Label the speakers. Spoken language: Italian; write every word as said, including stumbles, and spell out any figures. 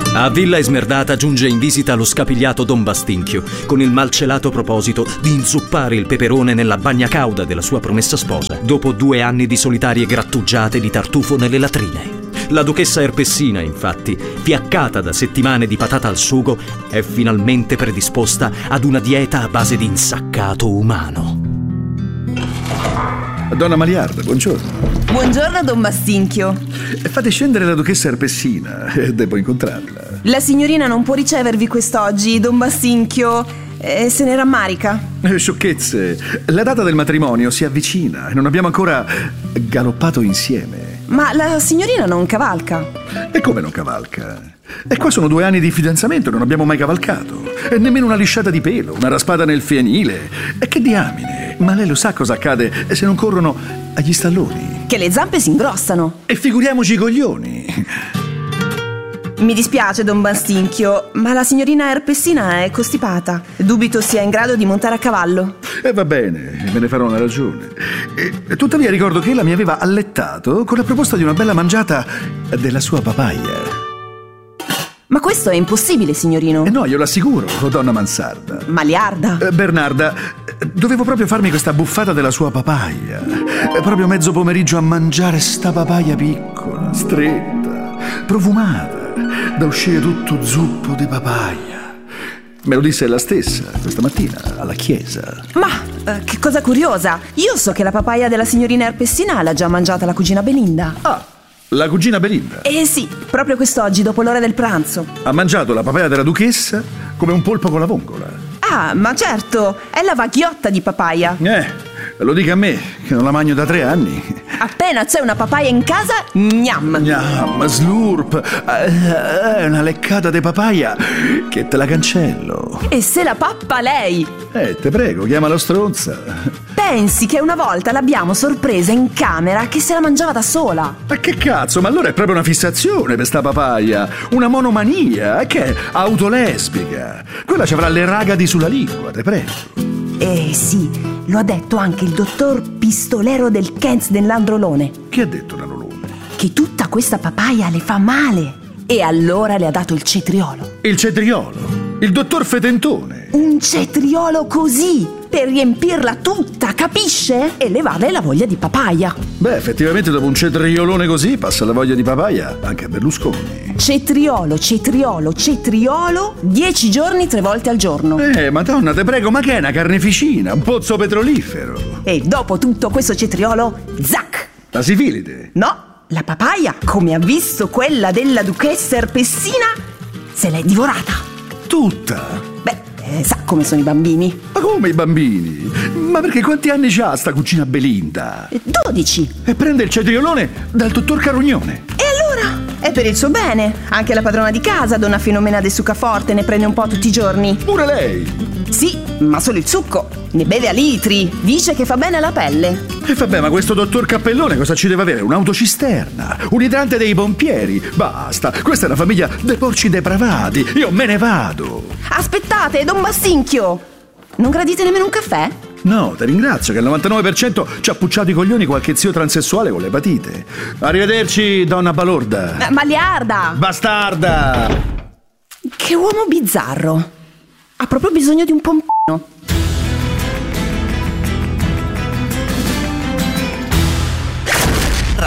Speaker 1: A Villa Esmerdata giunge in visita lo scapigliato Don Bastinchio, con il malcelato proposito di inzuppare il peperone nella bagna cauda della sua promessa sposa, dopo due anni di solitarie grattugiate di tartufo nelle latrine. La duchessa Erpessina, infatti, fiaccata da settimane di patata al sugo, è finalmente predisposta ad una dieta a base di insaccato umano.
Speaker 2: Donna Maliarda, buongiorno.
Speaker 3: Buongiorno, Don Bastinchio.
Speaker 2: Fate scendere la duchessa Erpessina, devo incontrarla.
Speaker 3: La signorina non può ricevervi quest'oggi, Don Bastinchio. Eh, se ne rammarica.
Speaker 2: Sciocchezze, la data del matrimonio si avvicina e non abbiamo ancora galoppato insieme.
Speaker 3: Ma la signorina non cavalca.
Speaker 2: E come non cavalca? E qua sono due anni di fidanzamento e non abbiamo mai cavalcato. E nemmeno una lisciata di pelo, una raspata nel fienile. E che diamine? Ma lei lo sa cosa accade se non corrono agli stalloni?
Speaker 3: Che le zampe si ingrossano.
Speaker 2: E figuriamoci i coglioni.
Speaker 3: Mi dispiace, Don Bastinchio, ma la signorina Erpessina è costipata. Dubito sia in grado di montare a cavallo.
Speaker 2: E va bene, me ne farò una ragione. E, tuttavia ricordo che ella mi aveva allettato con la proposta di una bella mangiata della sua papaya.
Speaker 3: Ma questo è impossibile, signorino.
Speaker 2: Eh no, io l'assicuro, donna Mansarda.
Speaker 3: Maliarda.
Speaker 2: Eh, Bernarda, dovevo proprio farmi questa buffata della sua papaya. Eh, proprio mezzo pomeriggio a mangiare sta papaya piccola, stretta, profumata, da uscire tutto zuppo di papaya. Me lo disse ella stessa questa mattina alla chiesa.
Speaker 3: Ma eh, che cosa curiosa. Io so che la papaya della signorina Erpessina l'ha già mangiata la cugina Belinda.
Speaker 2: Ah, la cugina Belinda?
Speaker 3: Eh sì, proprio quest'oggi dopo l'ora del pranzo.
Speaker 2: Ha mangiato la papaya della duchessa come un polpo con la vongola.
Speaker 3: Ah, ma certo, è la vacchiotta di papaya.
Speaker 2: Eh, lo dica a me, che non la mangio da tre anni.
Speaker 3: Appena c'è una papaya in casa, gnam.
Speaker 2: Gnam, slurp, eh, una leccata di papaya che te la cancello.
Speaker 3: E se la pappa lei?
Speaker 2: Eh, te prego, chiamala stronza.
Speaker 3: Pensi che una volta l'abbiamo sorpresa in camera che se la mangiava da sola.
Speaker 2: Ma che cazzo, ma allora è proprio una fissazione per sta papaya. Una monomania, che è autolesbica. Quella ci avrà le ragadi sulla lingua, te prego.
Speaker 3: Eh sì, lo ha detto anche il dottor Pistolero del Kenz dell'Androlone.
Speaker 2: Che ha detto l'Androlone?
Speaker 3: Che tutta questa papaya le fa male. E allora le ha dato il cetriolo.
Speaker 2: Il cetriolo? Il dottor Fetentone?
Speaker 3: Un cetriolo così, per riempirla tutta, capisce? E levarle la voglia di papaya.
Speaker 2: Beh, effettivamente dopo un cetriolone così passa la voglia di papaya anche a Berlusconi.
Speaker 3: Cetriolo, cetriolo, cetriolo, dieci giorni, tre volte al giorno.
Speaker 2: Eh, madonna, te prego, ma che è una carneficina? Un pozzo petrolifero?
Speaker 3: E dopo tutto questo cetriolo, zac!
Speaker 2: La sifilide?
Speaker 3: No, la papaya, come ha visto quella della duchessa Erpessina, se l'è divorata.
Speaker 2: Tutta?
Speaker 3: Beh, eh, sa come sono i bambini.
Speaker 2: Ma come i bambini? Ma perché quanti anni c'ha sta cugina Belinda?
Speaker 3: Dodici.
Speaker 2: E prende il cetriolone dal dottor Carognone.
Speaker 3: E allora? È per il suo bene. Anche la padrona di casa, donna Filomena de Succaforte, ne prende un po' tutti i giorni.
Speaker 2: Pure lei?
Speaker 3: Sì, ma solo il succo. Ne beve a litri. Dice che fa bene alla pelle.
Speaker 2: E vabbè, ma questo dottor Cappellone cosa ci deve avere? Un'autocisterna? Un idrante dei pompieri? Basta, questa è una famiglia dei porci depravati. Io me ne vado.
Speaker 3: Aspettate, Don Bastinchio. Non gradite nemmeno un caffè?
Speaker 2: No, ti ringrazio che il novantanove per cento ci ha pucciato i coglioni qualche zio transessuale con l'epatite. Arrivederci, donna balorda.
Speaker 3: Ma- Maliarda!
Speaker 2: Bastarda!
Speaker 3: Che uomo bizzarro. Ha proprio bisogno di un pompino.